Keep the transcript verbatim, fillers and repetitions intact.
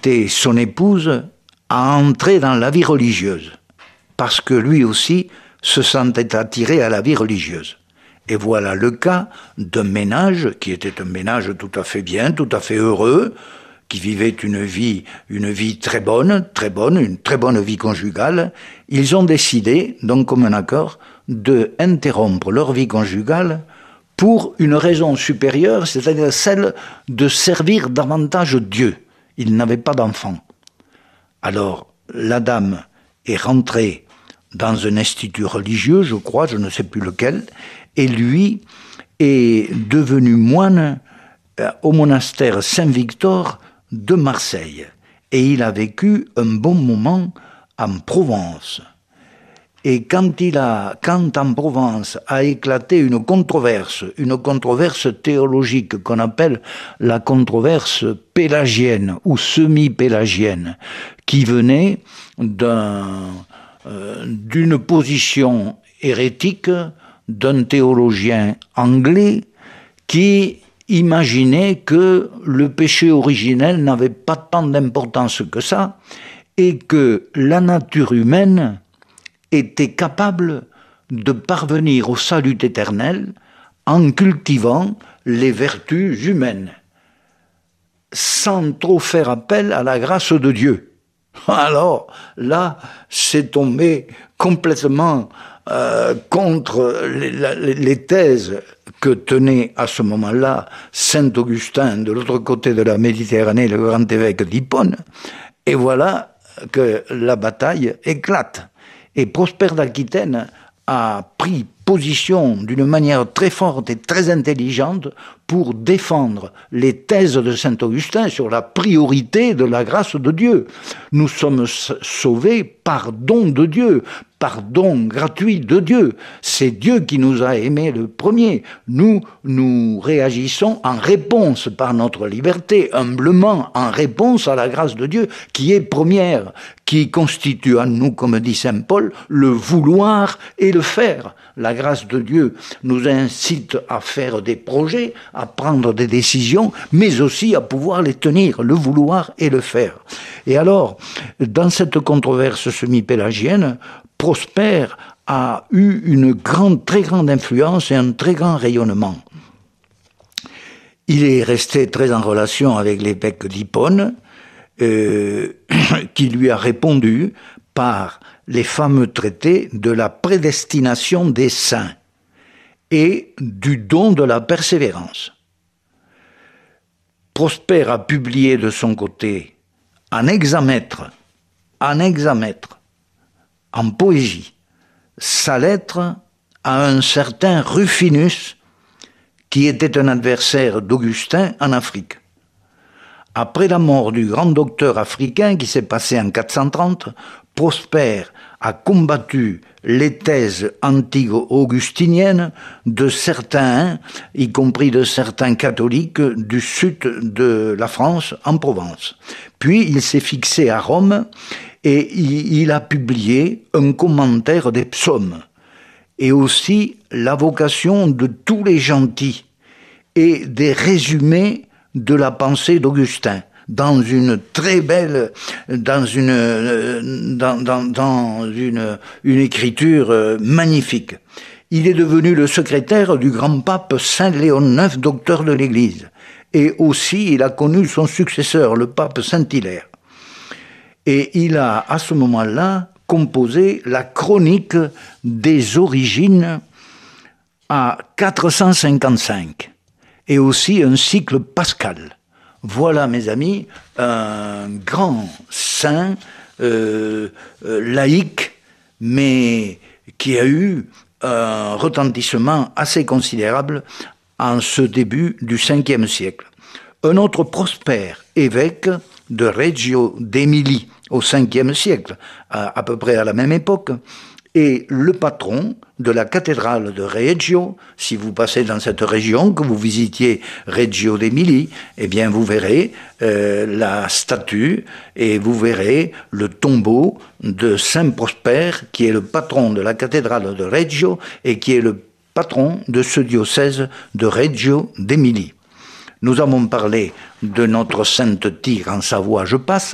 invité son épouse à entrer dans la vie religieuse, parce que lui aussi se sentait attiré à la vie religieuse. Et voilà le cas d'un ménage qui était un ménage tout à fait bien, tout à fait heureux, qui vivait une vie, une vie très bonne, très bonne, une très bonne vie conjugale. Ils ont décidé, donc comme un accord, d'interrompre leur vie conjugale pour une raison supérieure, c'est-à-dire celle de servir davantage Dieu. Ils n'avaient pas d'enfants. Alors, la dame est rentrée dans un institut religieux, je crois, je ne sais plus lequel, et lui est devenu moine au monastère Saint-Victor de Marseille. Et il a vécu un bon moment en Provence. Et quand, il a, quand en Provence a éclaté une controverse, une controverse théologique qu'on appelle la controverse pélagienne ou semi-pélagienne, qui venait d'un, euh, d'une position hérétique d'un théologien anglais qui imaginait que le péché originel n'avait pas tant d'importance que ça et que la nature humaine était capable de parvenir au salut éternel en cultivant les vertus humaines, sans trop faire appel à la grâce de Dieu. Alors là, c'est tombé complètement euh, contre les, les thèses que tenait à ce moment-là saint Augustin de l'autre côté de la Méditerranée, le grand évêque d'Hippone, et voilà que la bataille éclate. Et Prosper d'Aquitaine a pris position d'une manière très forte et très intelligente pour défendre les thèses de saint Augustin sur la priorité de la grâce de Dieu. Nous sommes sauvés par don de Dieu, par don gratuit de Dieu. C'est Dieu qui nous a aimés le premier. Nous, nous réagissons en réponse par notre liberté, humblement en réponse à la grâce de Dieu qui est première, qui constitue en nous, comme dit saint Paul, le vouloir et le faire. La grâce de Dieu nous incite à faire des projets, à prendre des décisions, mais aussi à pouvoir les tenir, le vouloir et le faire. Et alors, dans cette controverse semi-pélagienne, Prosper a eu une grande, très grande influence et un très grand rayonnement. Il est resté très en relation avec l'évêque d'Hippone, euh, qui lui a répondu par les fameux traités de la prédestination des saints et du don de la persévérance. Prosper a publié de son côté en hexamètre, en hexamètre, en poésie, sa lettre à un certain Rufinus, qui était un adversaire d'Augustin en Afrique. Après la mort du grand docteur africain qui s'est passé en quatre cent trente, Prosper a combattu les thèses anti-augustiniennes de certains, y compris de certains catholiques du sud de la France, en Provence. Puis il s'est fixé à Rome et il a publié un commentaire des psaumes et aussi la vocation de tous les gentils et des résumés de la pensée d'Augustin, dans une très belle, dans une, dans, dans, dans une, une écriture magnifique. Il est devenu le secrétaire du grand pape Saint Léon neuf, docteur de l'Église. Et aussi, il a connu son successeur, le pape Saint-Hilaire. Et il a, à ce moment-là, composé la chronique des origines à quatre cent cinquante-cinq. Et aussi un cycle pascal. Voilà, mes amis, un grand saint euh, euh, laïque, mais qui a eu un retentissement assez considérable en ce début du cinquième siècle. Un autre Prosper, évêque de Reggio d'Émilie, au cinquième siècle, à, à peu près à la même époque, est le patron de la cathédrale de Reggio. Si vous passez dans cette région, que vous visitiez Reggio d'Émilie, eh bien vous verrez euh, la statue et vous verrez le tombeau de Saint Prosper, qui est le patron de la cathédrale de Reggio et qui est le patron de ce diocèse de Reggio d'Émilie. Nous avons parlé de notre sainte Tigre en Savoie, je passe.